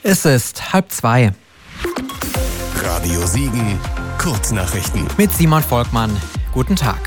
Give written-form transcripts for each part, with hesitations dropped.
Es ist 1:30. Radio Siegen, Kurznachrichten. Mit Simon Volkmann. Guten Tag.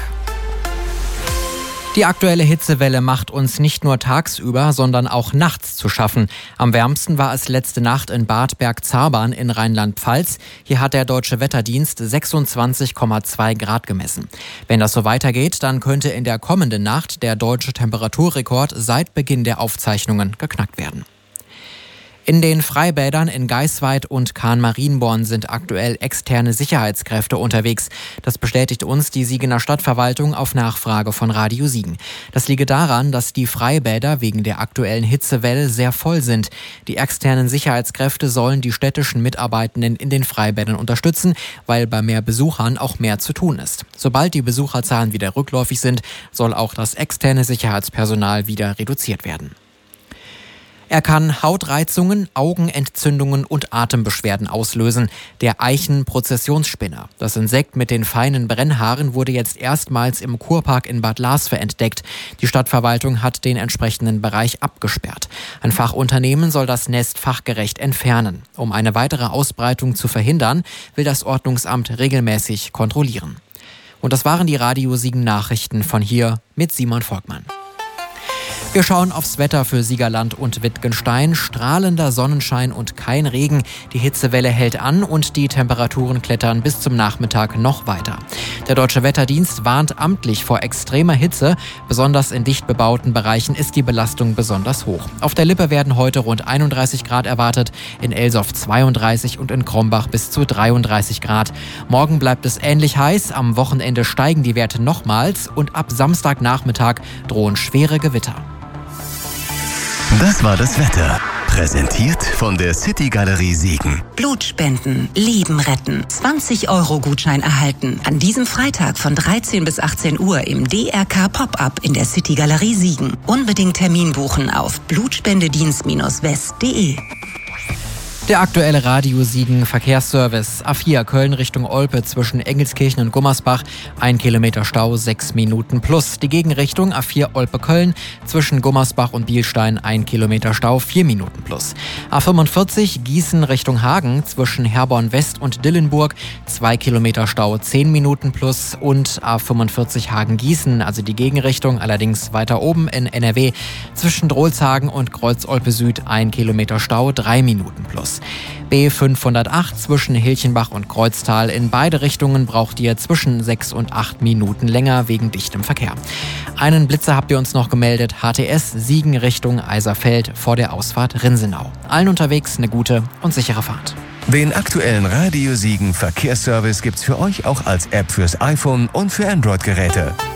Die aktuelle Hitzewelle macht uns nicht nur tagsüber, sondern auch nachts zu schaffen. Am wärmsten war es letzte Nacht in Bad Bergzabern in Rheinland-Pfalz. Hier hat der Deutsche Wetterdienst 26,2 Grad gemessen. Wenn das so weitergeht, dann könnte in der kommenden Nacht der deutsche Temperaturrekord seit Beginn der Aufzeichnungen geknackt werden. In den Freibädern in Geisweid und Kahn-Marienborn sind aktuell externe Sicherheitskräfte unterwegs. Das bestätigt uns die Siegener Stadtverwaltung auf Nachfrage von Radio Siegen. Das liege daran, dass die Freibäder wegen der aktuellen Hitzewelle sehr voll sind. Die externen Sicherheitskräfte sollen die städtischen Mitarbeitenden in den Freibädern unterstützen, weil bei mehr Besuchern auch mehr zu tun ist. Sobald die Besucherzahlen wieder rückläufig sind, soll auch das externe Sicherheitspersonal wieder reduziert werden. Er kann Hautreizungen, Augenentzündungen und Atembeschwerden auslösen. Der Eichen-Prozessionsspinner. Das Insekt mit den feinen Brennhaaren wurde jetzt erstmals im Kurpark in Bad Larsve entdeckt. Die Stadtverwaltung hat den entsprechenden Bereich abgesperrt. Ein Fachunternehmen soll das Nest fachgerecht entfernen. Um eine weitere Ausbreitung zu verhindern, will das Ordnungsamt regelmäßig kontrollieren. Und das waren die Radio Siegen Nachrichten von hier mit Simon Volkmann. Wir schauen aufs Wetter für Siegerland und Wittgenstein. Strahlender Sonnenschein und kein Regen. Die Hitzewelle hält an und die Temperaturen klettern bis zum Nachmittag noch weiter. Der Deutsche Wetterdienst warnt amtlich vor extremer Hitze. Besonders in dicht bebauten Bereichen ist die Belastung besonders hoch. Auf der Lippe werden heute rund 31 Grad erwartet, in Elsoff 32 und in Krombach bis zu 33 Grad. Morgen bleibt es ähnlich heiß, am Wochenende steigen die Werte nochmals und ab Samstagnachmittag drohen schwere Gewitter. Das war das Wetter. Präsentiert von der City-Galerie Siegen. Blutspenden, Leben retten. 20-Euro-Gutschein erhalten. An diesem Freitag von 13 bis 18 Uhr im DRK Pop-Up in der City-Galerie Siegen. Unbedingt Termin buchen auf blutspendedienst-west.de. Der aktuelle Radio Siegen Verkehrsservice. A4 Köln Richtung Olpe zwischen Engelskirchen und Gummersbach. 1 Kilometer Stau, 6 Minuten plus. Die Gegenrichtung A4 Olpe-Köln zwischen Gummersbach und Bielstein. 1 Kilometer Stau, 4 Minuten plus. A45 Gießen Richtung Hagen zwischen Herborn West und Dillenburg. 2 Kilometer Stau, 10 Minuten plus. Und A45 Hagen-Gießen, also die Gegenrichtung, allerdings weiter oben in NRW. Zwischen Drolshagen und Kreuz-Olpe Süd. 1 Kilometer Stau, 3 Minuten plus. B508 zwischen Hilchenbach und Kreuztal. In beide Richtungen braucht ihr zwischen 6 und 8 Minuten länger wegen dichtem Verkehr. Einen Blitzer habt ihr uns noch gemeldet. HTS Siegen Richtung Eiserfeld vor der Ausfahrt Rinsenau. Allen unterwegs eine gute und sichere Fahrt. Den aktuellen Radio Siegen Verkehrsservice gibt's für euch auch als App fürs iPhone und für Android-Geräte.